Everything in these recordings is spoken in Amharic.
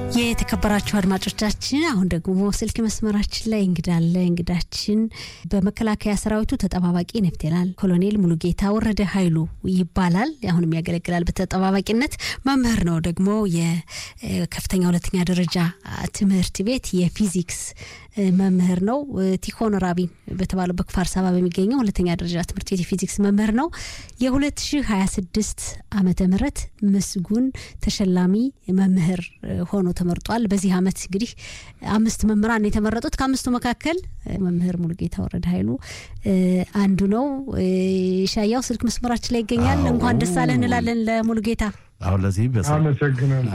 የተከበራችሁ አድማጮቻችን አሁን ደግሞ ስልክ መስመራችን ላይ እንግዳችን በመከላከያ ሰራዊቱ ተጠባባቂ ኔፍቴናል ኮሎኔል ሙሉጌታ ወረደ ኃይሉ ይባላል። አሁንም ያገለግላል በተጠባባቂነት መምህር ነው። ደግሞ የከፍተኛ ሁለተኛ ደረጃ ትምህርት ቤት የፊዚክስ መምህር ነው። ቲኮን ራቢን በተባለው በክፋር ሳባ በሚገኘው ሁለተኛ ደረጃ ትምህርት ቤት የፊዚክስ መምህር ነው። የ2026 ዓመተ ምህረት መስጉን ተሸላሚ መምህር ሆኖ ተመርጧል። በዚህ አመት እንግዲህ 5 መምህራን የተመረጡት ከአምስቱ መካከል መምህር ሙሉጌታ ወረደ ኃይሉ አንዱ ነው። ሻያው ስልክ መስመራችን ላይ ይገኛል። እንኳን ደስ አለህ እንላለን ለሙሉጌታ። አሁን ለዚህ አመሰግናለሁ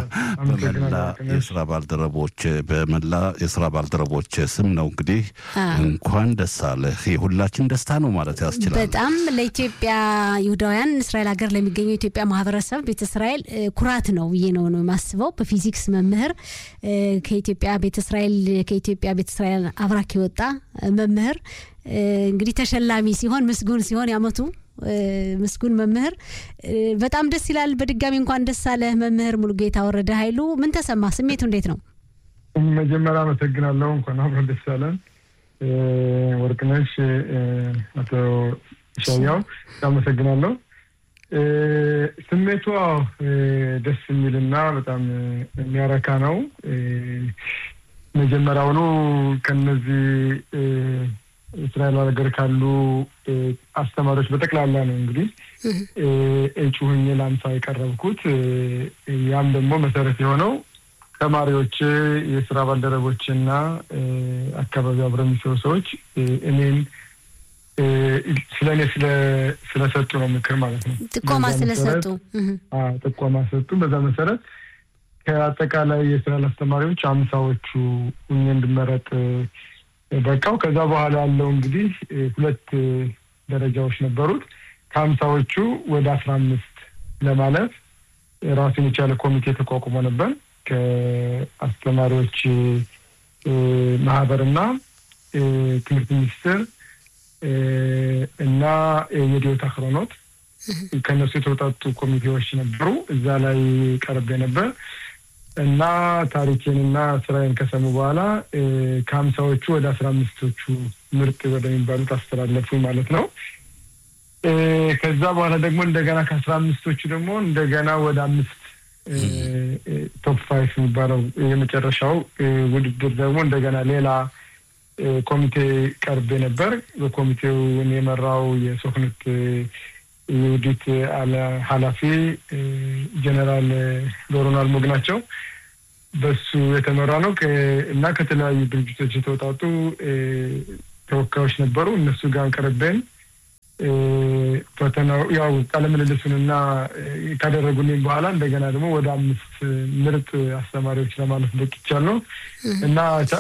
በመላ የሥራ ባልደረቦች ስም ነው እንግዲህ እንኳን ደስ አለህ። የሁላችን ደስታ ነው ማለት ያስችላል። በጣም ለኢትዮጵያ ይሁዳውያን እስራኤል ሀገር ለሚገኘው ኢትዮጵያ ማህበረሰብ ቤተ እስራኤል ኩራት ነው ነው ማስበው። በፊዚክስ መምህር ከኢትዮጵያ ቤተ እስራኤል አብራክ ይወጣ መምህር እንግዲህ ተሸላሚ ሲሆን ምስጉን ሲሆን ያመቱ መስጉን መምህር በጣም ደስ ይላል። በድጋሚ እንኳን ደስ አለ መምህር ሙሉጌታ ወረደ ኃይሉ። ምን ተሰማ? ስሜቱ እንዴት ነው? መጀመሪያ አመሰግናለሁ። እንኳን አብሮ ደስ አለን። ወርቅነሽ አቶ ሻያው አመሰግናለሁ። ስሜቱ ደስ የሚልና በጣም የሚያረካ ነው። መጀመሪያውኑ ከነዚህ እስራኤል ሀገር ካሉ አስተማሪዎች በተክላላ ነው እንግዲህ እጩሁኝ ላንሳ የቀረብኩት። ያም ደግሞ መሰረት የሆነው ተማሪዎች የሥራ ባልደረቦችና አካባቢ አብረው የሚሰሩ ሰዎች እኔን ስለሰጡ ነው ምክር ማለት ነው። ጥቆማ ሰጡ። በዛ መሰረት ከአጠቃላይ የእስራኤል አስተማሪዎች 50ዎቹ እንድመረጥ በቃው። ከዛ በኋላ ያለው እንግዲህ 2 ደረጃዎች ነበሩት። ከ50ዎቹ ወደ 15 ለማለት ራሱን የቻለ ኮሚቴ ተቋቁሞ ነበር ከአስተማሪዎች ማህበርና ትምህርት ሚኒስቴር እና የዲዮታ ክሮኖት ከነሱ የተወጣጡ ኮሚቴዎች ነበሩ። እዛ ላይ ቀርቤ ነበር እና ታሪኬንና ስራዬን ከሰሙ በኋላ ከ50ዎቹ ወደ 15ዎቹ ምርጥ ወደሚባሉት አስተላለፉ ማለት ነው። ከዛ በኋላ ደግሞ እንደገና ከ15ዎቹ ደግሞ እንደገና ወደ 5 ቶፕ 5 የሚባለው የመጨረሻው ውድድር ደግሞ እንደገና ሌላ ኮሚቴ ቀርቤ ነበር። በኮሚቴው የመራው የሶክነት የውዲት ኃላፊ ጀነራል ዶሮን አልሞግ ናቸው። በሱ የተመራ ነው እና ከተለያዩ ድርጅቶች የተወጣጡ ተወካዮች ነበሩ። እነሱ ጋር ቀርበን ፈተናው ያው ቃለምልልሱንና ካደረጉልኝ በኋላ እንደገና ደግሞ ወደ 5 ምርጥ አስተማሪዎች ለማለፍ በቅቻለሁ እና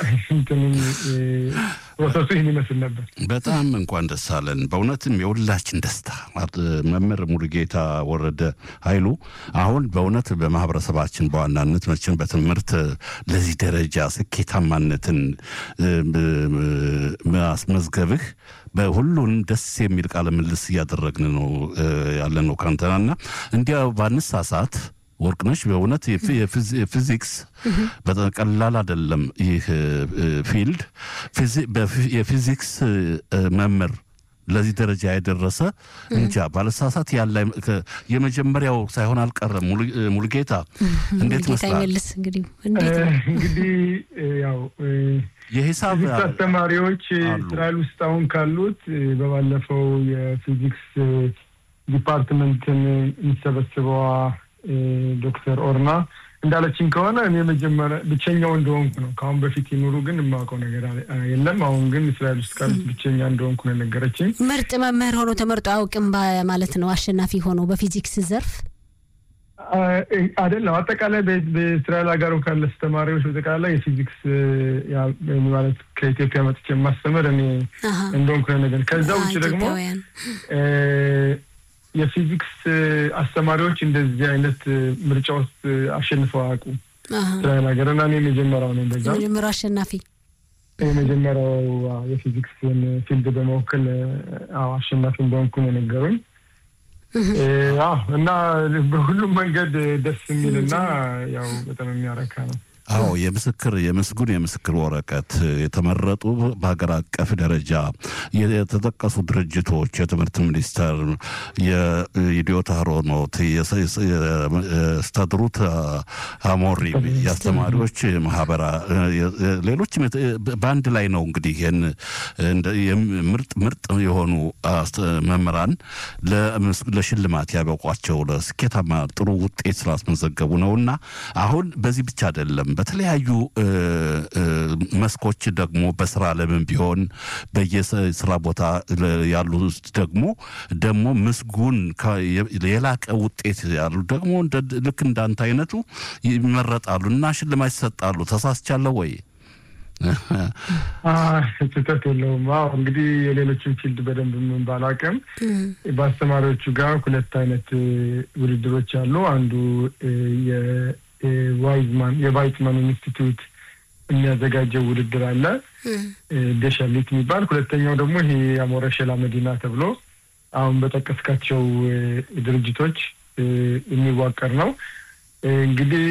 ፕሮሰሱ ይህን ይመስል ነበር። በጣም እንኳን ደስ አለን። በእውነትም የሁላችን ደስታ መምህር ሙሉጌታ ወረደ ኃይሉ አሁን በእውነት በማህበረሰባችን በዋናነት መቼም በትምህርት ለዚህ ደረጃ ስኬታማነትን ማስመዝገብህ በሁሉን ደስ የሚል ቃለ ምልልስ እያደረግን ነው ያለነው ካንተና እንዲያው ባንሳሳት ወርቅነሽ በእውነት የፊዚክስ በቀላል አይደለም። ይህ ፊልድ የፊዚክስ መምህር ለዚህ ደረጃ ያደረሰ እንጃ ባለሳሳት ያለ የመጀመሪያው ሳይሆን አልቀረም። ሙሉጌታ እንዴት መስላል? እንግዲህ ያው የሂሳብ አስተማሪዎች እስራኤል ውስጥ አሁን ካሉት በባለፈው የፊዚክስ ዲፓርትመንትን የሚሰበስበው ዶክተር ኦርና እንዳለችኝ ከሆነ እኔ መጀመሪያ ብቸኛው እንደሆንኩ ነው። ካሁን በፊት ይኖሩ ግን የማውቀው ነገር የለም። አሁን ግን እስራኤል ውስጥ ካሉት ብቸኛ እንደሆንኩ ነው ነገረችኝ። ምርጥ መምህር ሆኖ ተመርጦ አውቅም ማለት ነው። አሸናፊ ሆኖ በፊዚክስ ዘርፍ አይደለም። አጠቃላይ በእስራኤል ሀገር ካለ አስተማሪዎች በተቃላይ የፊዚክስ ማለት ከኢትዮጵያ መጥቼ ማስተማር እኔ እንደሆንኩ ነው ነገር። ከዛ ውጭ ደግሞ የፊዚክስ አስተማሪዎች እንደዚህ አይነት ምርጫ ውስጥ አሸንፈው አያውቁም እስራኤል ሀገር እና እኔ መጀመሪያው ነኝ። በዛ መጀመሪያው አሸናፊ የመጀመሪያው የፊዚክስን ፊልድ በመወከል አሸናፊ እንደሆንኩ ነው ነገሩኝ። እና በሁሉም መንገድ ደስ የሚልና ያው በጣም የሚያረካ ነው። አዎ የምስክር ወረቀት የተመረጡ በሀገር አቀፍ ደረጃ የተጠቀሱ ድርጅቶች የትምህርት ሚኒስቴር የኢዲዮት አሮኖት የስተድሩት አሞሪ ያስተማሪዎች ማህበራ ሌሎች በአንድ ላይ ነው እንግዲህ ምርጥ የሆኑ መምህራን ለሽልማት ያበቋቸው ለስኬታማ ጥሩ ውጤት ስላስመዘገቡ ነውና አሁን በዚህ ብቻ አይደለም በተለያዩ መስኮች ደግሞ በስራ ዓለምም ቢሆን በየስራ ቦታ ያሉ ደግሞ ምስጉን የላቀ ውጤት ያሉ ደግሞ ልክ እንዳንተ አይነቱ ይመረጣሉና ሽልማት ይሰጣሉ ተሳስቻለሁ ወይ ስህተት የለውም እንግዲህ የሌሎችን ፊልድ በደንብ ምን ባላቀም በአስተማሪዎቹ ጋር ሁለት አይነት ውድድሮች አሉ አንዱ የቫይትማን ኢንስቲትዩት የሚያዘጋጀው ውድድር አለ ደሻሊት የሚባል ሁለተኛው ደግሞ ይሄ አሞረ ሸላ መዲና ተብሎ አሁን በተከስካቸው ድርጅቶች የሚዋቀር ነው እንግዲህ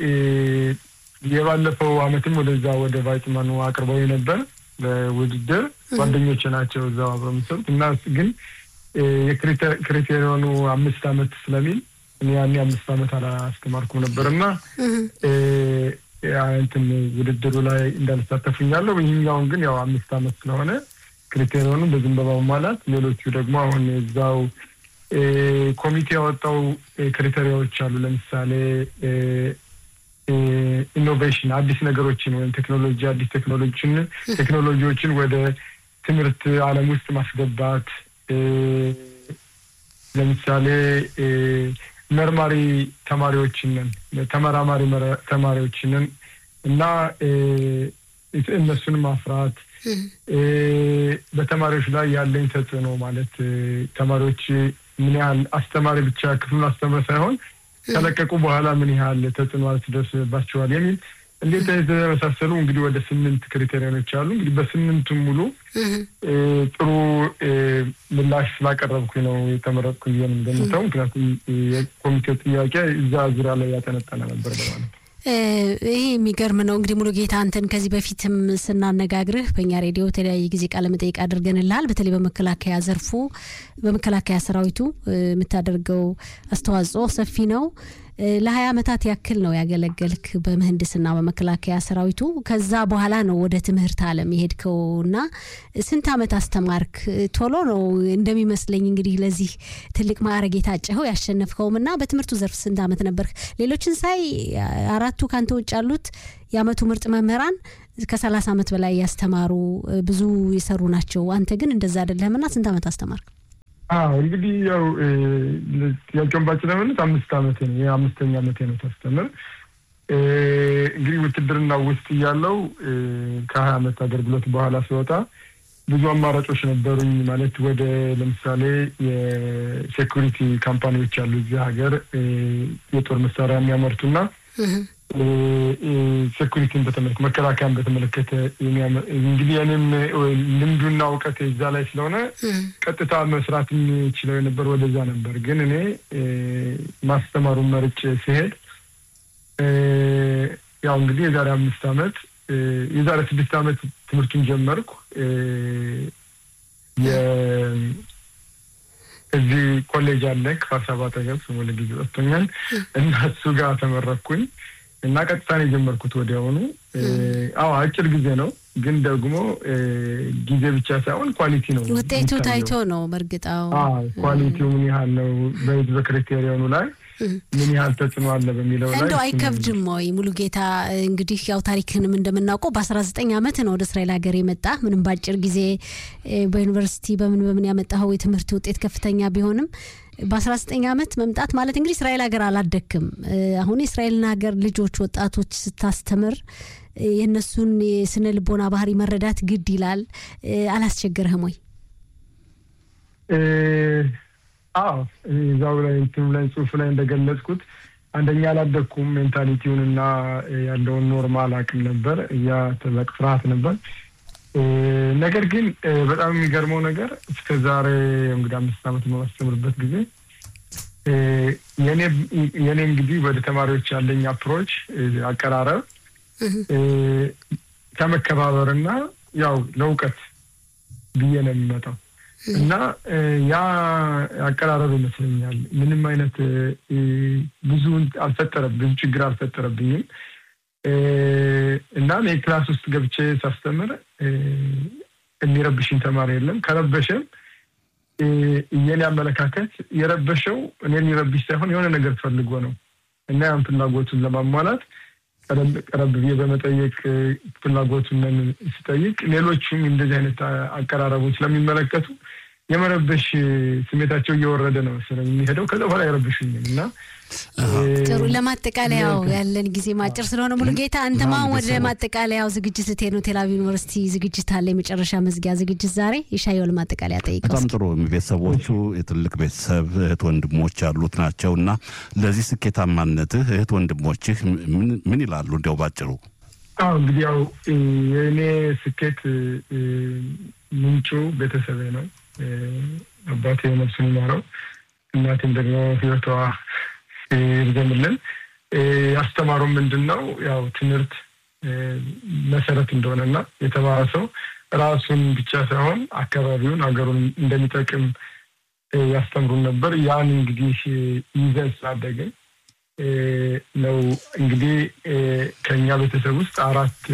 የባለፈው አመትም ወደዛ ወደ ቫይትማኑ አቅርበው ነበር ለውድድር ጓደኞች ናቸው እዛው አብረው የሚሰሩት እና ግን የክሪቴሪዮኑ 5 አመት ስለሚል እኔ ያኔ 5 አመት አላስተማርኩም ነበርና እንትን ውድድሩ ላይ እንዳልተሳተፍኛለሁ ይሄኛው ግን ያው 5 አመት ስለሆነ ክሪቴሪዮኑ በዝንበባው ማለት ሌሎቹ ደግሞ አሁን እዛው ኮሚቴ ያወጣው ክሪቴሪያዎች አሉ ለምሳሌ ኢኖቬሽን አዲስ ነገሮችን ወይ ቴክኖሎጂዎችን ወደ ትምህርት ዓለም ውስጥ ማስገባት ለምሳሌ መርማሪ ተመራማሪ ተማሪዎችን እና እነሱን ማፍራት በተማሪዎች ላይ ያለኝ ተጽዕኖ ማለት ተማሪዎች ምን ያህል አስተማሪ ብቻ ክፍሉን አስተምረ ሳይሆን ተለቀቁ በኋላ ምን ያህል ተጽዕኖ አድርሰባቸዋል የሚል እንዴት የተመሳሰሉ እንግዲህ ወደ 8 ክሪቴሪያኖች አሉ እንግዲህ በ8ቱም ሙሉ ጥሩ ምላሽ ስላቀረብኩኝ ነው የተመረጥኩኝ እንደምታው ምክንያቱም የኮሚቴው ጥያቄ እዛ ዙሪያ ላይ ያጠነጠነ ነበር ማለት ይሄ የሚገርም ነው እንግዲህ ሙሉ ጌታ አንተን ከዚህ በፊትም ስናነጋግርህ በእኛ ሬዲዮ ተለያየ ጊዜ ቃለ መጠይቅ አድርገንልሃል በተለይ በመከላከያ ዘርፉ በመከላከያ ሰራዊቱ የምታደርገው አስተዋጽኦ ሰፊ ነው ለ20 አመታት ያክል ነው ያገለገልክ በመህንድስና በመከላከያ ሰራዊቱ ከዛ በኋላ ነው ወደ ትምህርት ዓለም የሄድከውና ስንት አመት አስተማርክ ቶሎ ነው እንደሚመስለኝ እንግዲህ ለዚህ ትልቅ ማዕረግ የታጨኸው ያሸነፍከውምና በትምህርቱ ዘርፍ ስንት አመት ነበርክ ሌሎችን ሳይ አራቱ ካንተ ውጭ ያሉት ያመቱ ምርጥ መምህራን ከ30 አመት በላይ ያስተማሩ ብዙ ይሰሩ ናቸው አንተ ግን እንደዛ አይደለህምና ስንት አመት አስተማርክ እንግዲህ ያው ያልከም ባጭለምን 5 አመት ነው የ5ኛ አመት ነው ተስተምር እንግዲህ ውትድርና ውስጥ ያለው ከ20 አመት አገልግሎት በኋላ ሲወጣ ብዙ አማራጮች ነበሩኝ ማለት ወደ ለምሳሌ የሴኩሪቲ ካምፓኒዎች አሉ እዚህ ሀገር የጦር መሳሪያ የሚያመርቱና ሴኩሪቲን በተመለከተ መከላከያን በተመለከተ እንግዲህ እኔም ልምዱና ዕውቀት እዛ ላይ ስለሆነ ቀጥታ መስራት የሚችለው ነበር ወደዛ ነበር ግን እኔ ማስተማሩን መርጬ ሲሄድ ያው እንግዲህ የዛሬ 5 አመት የዛሬ 6 አመት ትምህርቱን ጀመርኩ እዚህ ኮሌጅ አለ ከፋሳባ ተገብ ወለ ጊዜ ወጥቶኛል እና እሱ ጋር ተመረኩኝ እና ቀጥታን የጀመርኩት ወዲያውኑ አጭር ጊዜ ነው ግን ደግሞ ጊዜ ብቻ ሳይሆን ኳሊቲ ነው ውጤቱ ታይቶ ነው በርግጣው ኳሊቲው ምን ያህል ነው በክሪቴሪያኑ ላይ ምን ያህል ተጽዕኖ አለ በሚለው ላይ እንደው አይከብድም ወይ ሙሉ ጌታ እንግዲህ ያው ታሪክንም እንደምናውቀው በ19 አመት ነው ወደ እስራኤል ሀገር የመጣ ምንም ባጭር ጊዜ በዩኒቨርሲቲ በምን ያመጣው የትምህርት ውጤት ከፍተኛ ቢሆንም በ19 አመት መምጣት ማለት እንግዲህ እስራኤል ሀገር አላደክም አሁን እስራኤልና ሀገር ልጆች ወጣቶች ስታስተምር የነሱን የስነ ልቦና ባህሪ መረዳት ግድ ይላል አላስቸገረህም ወይ እዛው ላይ ጽሁፍ ላይ እንደገለጽኩት አንደኛ አላደኩም ሜንታሊቲውንና ያለውን ኖርማል አቅም ነበር ያ ተለቅ ፍርሃት ነበር ነገር ግን በጣም የሚገርመው ነገር እስከዛሬ እንግዲህ 5 አመት ማስተምርበት ጊዜ የኔ እንግዲህ ወደ ተማሪዎች ያለኝ አፕሮች አቀራረብ ከመከባበርና ያው ለውቀት ብዬ ነው የሚመጣው እና ያ አቀራረብ ይመስለኛል ምንም አይነት ብዙ አልፈጠረብኝ ችግር አልፈጠረብኝም እና ክላስ ውስጥ ገብቼ ሳስተምር የሚረብሽኝ ተማሪ የለም ከረበሸም የኔ አመለካከት የረበሸው እኔን ይረብሽ ሳይሆን የሆነ ነገር ፈልጎ ነው እና ያን ፍላጎቱን ለማሟላት ቀረብ ብዬ በመጠየቅ ፍላጎቱን ስጠይቅ ሌሎችም እንደዚህ አይነት አቀራረቦች ለሚመለከቱ የመረበሽ ስሜታቸው እየወረደ ነው ስለሚሄደው ከዛ በኋላ ይረብሽኛል እና ጥሩ ለማጠቃለያው ያለን ጊዜ ማጭር ስለሆነ ሙሉጌታ አንተማ ወደ ማጠቃለያው ዝግጅት ልትሄድ ነው ቴል አቪቭ ዩኒቨርሲቲ ዝግጅት አለ የመጨረሻ መዝጊያ ዝግጅት ዛሬ ይሻየው ለማጠቃለያ ጠይቀው በጣም ጥሩ ቤተሰቦቹ የትልቅ ቤተሰብ እህት ወንድሞች ያሉት ናቸውና ለዚህ ስኬታማነትህ እህት ወንድሞችህ ምን ይላሉ እንደው ባጭሩ እንግዲህ ያው የኔ ስኬት ምንጩ ቤተሰቤ ነው አባቴ ነፍሱን ይማረው እናቴም ደግሞ ህይወቷ ይርዘምልን ያስተማሩ ምንድነው ያው ትምህርት መሰረት እንደሆነና የተማረ ሰው ራሱን ብቻ ሳይሆን አካባቢውን ሀገሩን እንደሚጠቅም ያስተምሩን ነበር ያን እንግዲህ ይዘን ስላደገን ነው እንግዲህ ከኛ ቤተሰብ ውስጥ 4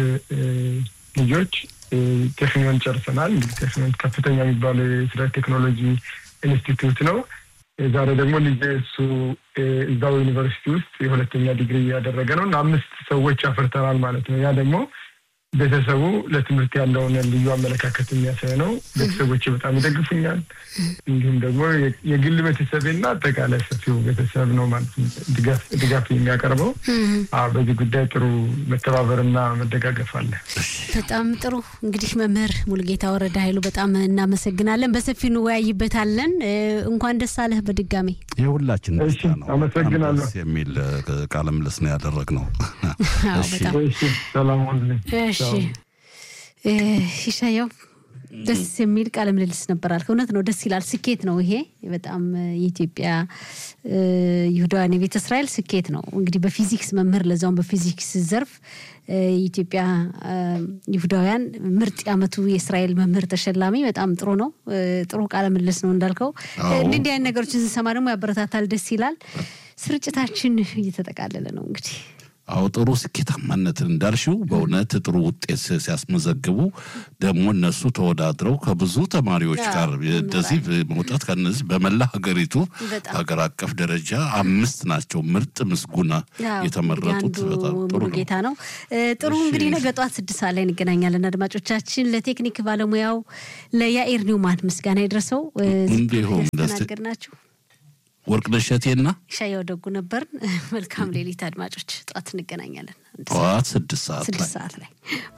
ልጆች ቴክኒዮን ጨርሰናል እንግዲህ ቴክኒዮን ከፍተኛ የሚባል የስራ ቴክኖሎጂ ኢንስቲትዩት ነው ዛሬ ደግሞ ልጅሱ እዛው ዩኒቨርሲቲ ውስጥ የሁለተኛ ዲግሪ ያደረገ ነው እና 5 ሰዎች አፈርተናል ማለት ነው ያ ደግሞ ቤተሰቡ ለትምህርት ያለውን ልዩ አመለካከት የሚያሳይ ነው ቤተሰቦቼ በጣም ይደግፉኛል እንዲሁም ደግሞ የግል ቤተሰብና አጠቃላይ ሰፊው ቤተሰብ ነው ማለት ነው ድጋፍ የሚያቀርበው በዚህ ጉዳይ ጥሩ መተባበርና መደጋገፍ አለ በጣም ጥሩ እንግዲህ መምህር ሙሉጌታ ወረደ ኃይሉ በጣም እናመሰግናለን በሰፊው እንወያይበታለን እንኳን ደስ አለህ በድጋሚ የሁላችን ደስታ ነው አመሰግናለሁ የሚል ቃለ ምልልስ ነው ያደረግነው እሺ ሰላም ሁኑ ይሻየው ደስ የሚል ቃለ ምልልስ ነበር አልከው እውነት ነው ደስ ይላል ስኬት ነው ይሄ በጣም የኢትዮጵያ ይሁዳውያን የቤተ እስራኤል ስኬት ነው እንግዲህ በፊዚክስ መምህር ለዛውን በፊዚክስ ዘርፍ የኢትዮጵያ ይሁዳውያን ምርጥ ያመቱ የእስራኤል መምህር ተሸላሚ በጣም ጥሩ ነው ጥሩ ቃለ ምልልስ ነው እንዳልከው እንዲህ አይነት ነገሮችን ስንሰማ ደግሞ ያበረታታል ደስ ይላል ስርጭታችን እየተጠቃለለ ነው እንግዲህ ጥሩ ስኬታማነትን እንዳልሽው በእውነት ጥሩ ውጤት ሲያስመዘግቡ ደግሞ እነሱ ተወዳድረው ከብዙ ተማሪዎች ጋር እንደዚህ መውጣት ከነዚህ በመላ ሀገሪቱ ሀገር አቀፍ ደረጃ 5 ናቸው ምርጥ ምስጉና የተመረጡት በጣም ጥሩ ጌታ ነው ጥሩ እንግዲህ ነገ ጧት 6 ሰዓት ላይ እንገናኛለን አድማጮቻችን ለቴክኒክ ባለሙያው ለያኢር ኒውማን ምስጋና ይድረሰው እንዲሁም ለስተናገርናችሁ ወርቅነሸቴና ሻየው ደጉ ነበር መልካም ሌሊት አድማጮች ጧት እንገናኛለን ጧት 6 ሰዓት ላይ